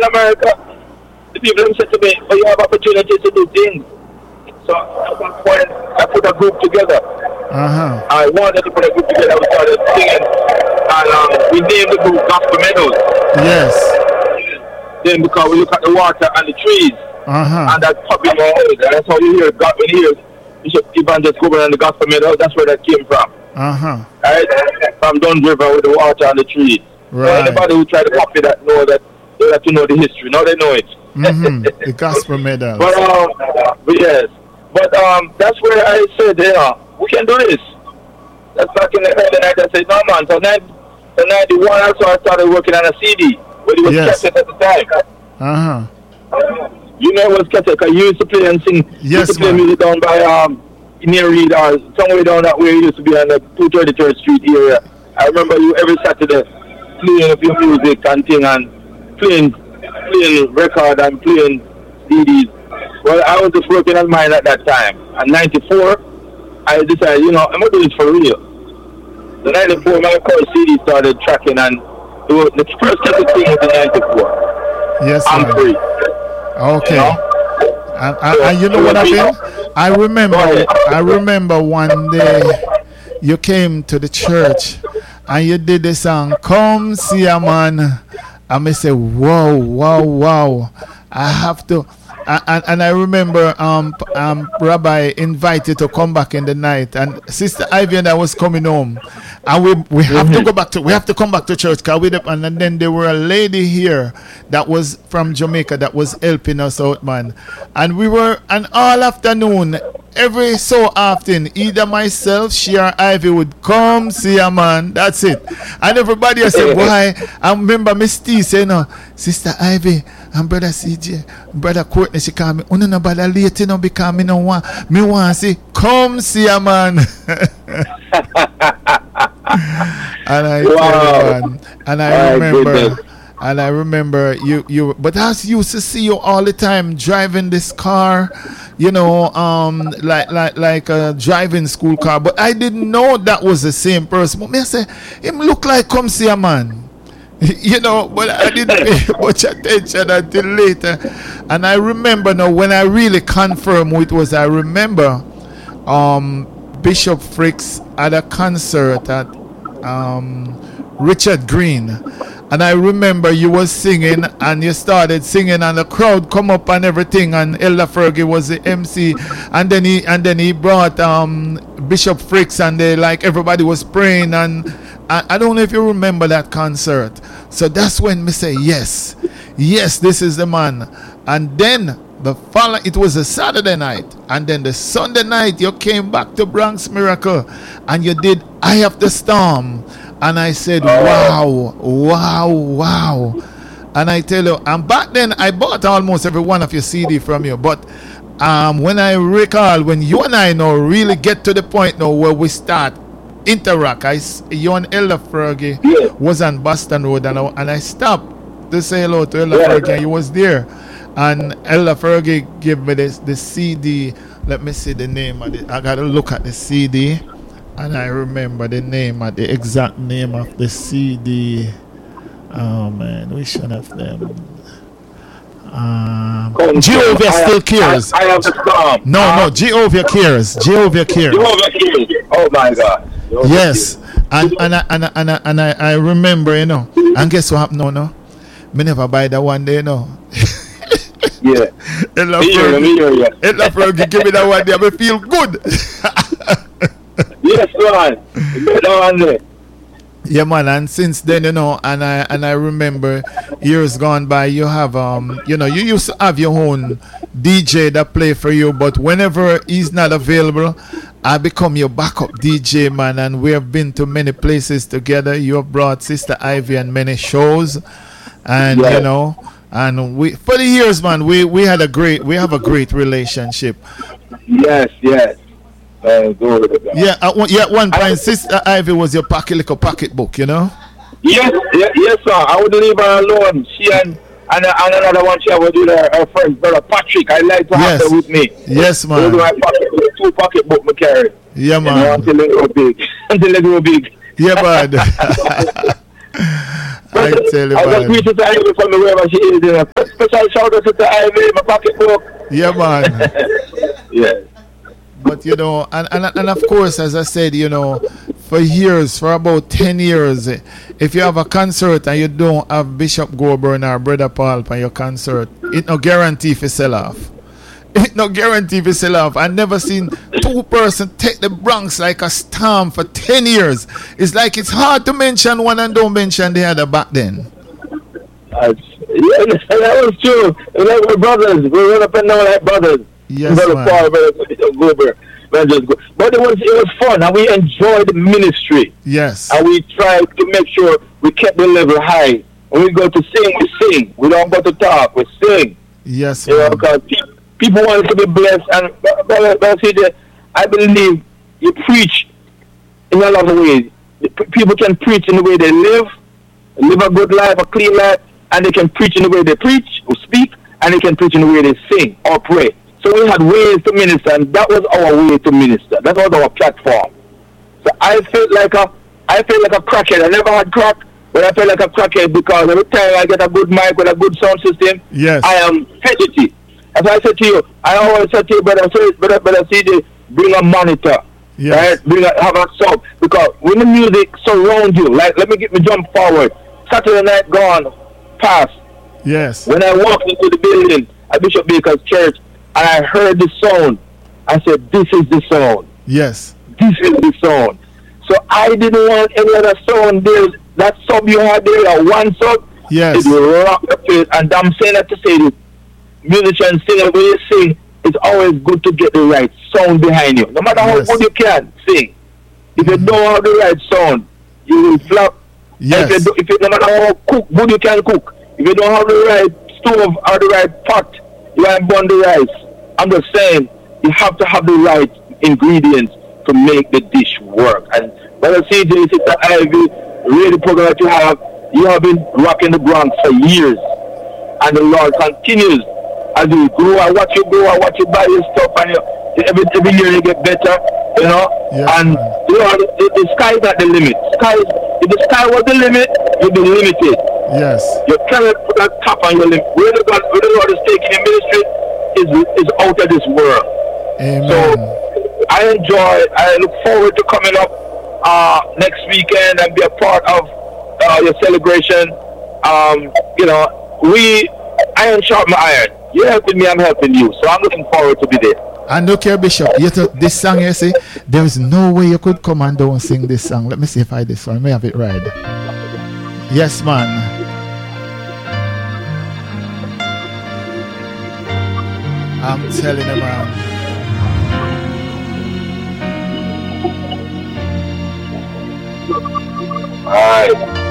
America, the people them said to me, "But you have opportunities to do things." So at one point, I put a group together. I wanted to put a group together. We started singing, and we named the group Gospel Meadows. Yes. Then because we look at the water and the trees, and that popping my head, and that's how you hear God when you hear Bishop Evangelist Coburn and the Gospel Meadows. That's where that came from. Right? From Dunn River with the water and the trees. Right. So anybody who try to copy that know that they have to know the history. Now they know it. The Gospel Meadows. But yes. But that's where I said, we can do this. That's back in the early night. I said, no man. So 91 also I started working on a CD. But it was cassette at the time. You know it was cassette because you used to play and sing. You used to play music down by near Reed or somewhere down that way. You used to be on the 233rd Street area. I remember you every Saturday playing up your music and thing and playing record and playing CDs. Well, I was just working on mine at that time. And 94, I decided, I'm going to do this for real. The 94, my first CD started tracking, and the first cassette thing was in 94. Yes, I'm free. Okay. And you know what I mean? I remember one day you came to the church and you did the song, Come See a Man. And I say, wow. I have to. And I remember Rabbi invited to come back in the night, and Sister Ivy and I was coming home, and we have to go back to come back to church, and then there were a lady here that was from Jamaica that was helping us out, man, and all afternoon, every so often, either myself, she or Ivy would come see a man. That's it. And everybody said, why? I remember Miss T saying, Sister Ivy and Brother CJ, Brother Courtney, she called me, no bother late, because me want to see, come see a man. And I remember. And I remember you, but I used to see you all the time driving this car, like a driving school car. But I didn't know that was the same person. But me I say, him look like come see a man, But I didn't pay much attention until later. And I remember now when I really confirmed who it was. I remember Bishop Fricks at a concert at Richard Green. And I remember you was singing, and you started singing, and the crowd come up and everything, and Elder Fergie was the MC, and then he brought Bishop Fricks, and everybody was praying, and I don't know if you remember that concert. So that's when me say yes, this is the man. And then it was a Saturday night, and then the Sunday night you came back to Bronx Miracle, and you did Eye of the Storm. And I said, wow. And I tell you, and back then I bought almost every one of your CD from you. But when I recall, when you and I now really get to the point now where we start interact, you and Elder Fergie was on Boston Road, and I stopped to say hello to Elder Fergie, and you was there. And Elder Fergie gave me the CD. Let me see the name of it. I got to look at the CD. And I remember the exact name of the CD. Oh man, we should have them. Jehovah Still Cares. I have the storm. No, Jehovah Cares. Jehovah Cares. Oh my God. Yes, and I remember, and guess what happened? No, me never buy that one day, Yeah. Ella Fergie, give me that one day. I feel good. Yes, man. Yeah, man. And since then, and I remember years gone by, you have you used to have your own DJ that play for you, but whenever he's not available, I become your backup DJ, man. And we have been to many places together. You have brought Sister Ivy on many shows, and and we for the years, man, we have a great relationship. Yes. Yeah, at one point, Sister Ivy was your pocketbook, Yes, sir. I wouldn't leave her alone. She and another one, she would do her friend, Brother Patrick. I like to have her with me. Yes, man. Those are my two pocketbook me carry. Yeah, man. Until they grow big. Yeah, man. I tell you, I just man. greet Sister Ivy from the wherever she is. Special shout out to Sister Ivy, my pocketbook. Yeah, man. Yeah. But you know, and of course, as I said, you know, for years, for about 10 years, if you have a concert and you don't have Bishop Goburn or Brother Paul for your concert, it no guarantee if you sell off. It no guarantee if you sell off. I never seen two person take the Bronx like a storm for 10 years. It's like it's hard to mention one and don't mention the other back then. Yeah, that was true. We're brothers. We run up and down like brothers. Yes, Brother man. Paul, Brother Gober. But it was fun, and we enjoyed the ministry. Yes. And we tried to make sure we kept the level high. When we go to sing, we sing. We don't go to talk, we sing. Yes, You know, man. because people want to be blessed. And Brother CJ, I believe you preach in a lot of ways. People can preach in the way they live a good life, a clean life, and they can preach in the way they preach or speak, and they can preach in the way they sing or pray. So we had ways to minister, and that was our way to minister. That was our platform. So I felt like a crackhead. I never had crack, but I felt like a crackhead because every time I get a good mic with a good sound system, Yes. I am fidgety. As I said to you, I always said to you, brother CJ, bring a monitor. Yes. Right? Have a sub, because when the music surrounds you, like let me jump forward. Saturday night gone past. Yes. When I walked into the building at Bishop Baker's church and I heard the sound, I said, "This is the sound. Yes. This is the sound." So I didn't want any other sound. There's that sub you had there, that one sub. Yes. It will rock the place, and I'm saying that to say this. Musicians sing, when you sing, it's always good to get the right sound behind you. No matter how Yes. good you can sing, if you don't have the right sound, you will flop. Yes. If you no matter how good you can cook, if you don't have the right stove or the right pot, you ain't burn the rice. I'm just saying, you have to have the right ingredients to make the dish work. And Brother CJ, Sister Ivy, really program that you have been rocking the Bronx for years. And the Lord continues as you grow. I watch you grow, I watch you buy your stuff, and every year you get better, you know. Yes, and man. you know, the sky is not the limit. If the sky was the limit, you'd be limited. Yes. You cannot put a cap on your limit. Where the Lord is taking your ministry is out of this world. Amen. So I look forward to coming up next weekend and be a part of your celebration. You know, iron sharpen iron. You're helping me, I'm helping you. So I'm looking forward to be there. And look here, Bishop, this song you see, there is no way you could come and don't sing this song. Let me see if I this one. May have it right. Yes, man. I'm telling you, man. All right.